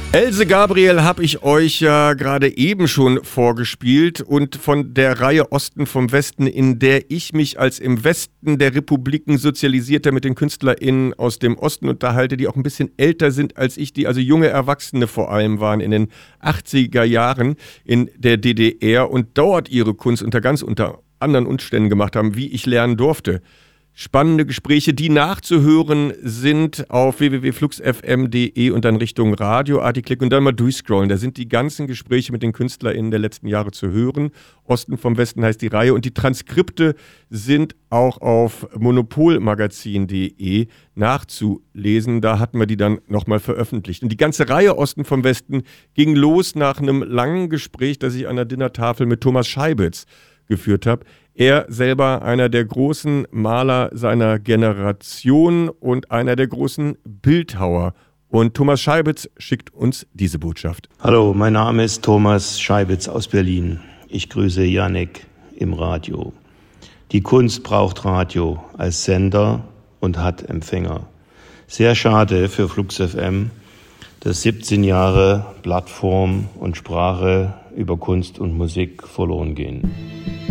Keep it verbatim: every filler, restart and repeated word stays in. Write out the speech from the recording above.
Else Gabriel habe ich euch ja gerade eben schon vorgespielt und von der Reihe Osten vom Westen, in der ich mich als im Westen der Republiken sozialisierter mit den KünstlerInnen aus dem Osten unterhalte, die auch ein bisschen älter sind als ich, die also junge Erwachsene vor allem waren in den achtziger Jahren in der D D R und dort ihre Kunst unter ganz unter anderen Umständen gemacht haben, wie ich lernen durfte. Spannende Gespräche, die nachzuhören sind auf w w w punkt flux f m punkt d e und dann Richtung Radio, Artiklick und dann mal durchscrollen. Da sind die ganzen Gespräche mit den KünstlerInnen der letzten Jahre zu hören. Osten vom Westen heißt die Reihe und die Transkripte sind auch auf monopolmagazin punkt d e nachzulesen. Da hatten wir die dann nochmal veröffentlicht. Und die ganze Reihe Osten vom Westen ging los nach einem langen Gespräch, das ich an der Dinnertafel mit Thomas Scheibitz geführt habe. Er selber einer der großen Maler seiner Generation und einer der großen Bildhauer. Und Thomas Scheibitz schickt uns diese Botschaft. Hallo, mein Name ist Thomas Scheibitz aus Berlin. Ich grüße Jannik im Radio. Die Kunst braucht Radio als Sender und hat Empfänger. Sehr schade für Flux F M, dass siebzehn Jahre Plattform und Sprache über Kunst und Musik verloren gehen.